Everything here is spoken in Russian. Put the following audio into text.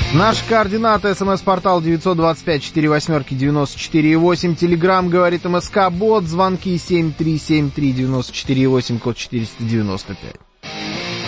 Наши координаты. СМС-портал 925-48-94-8. Телеграмм говорит МСК-бот. Звонки 7373-94-8, код 495.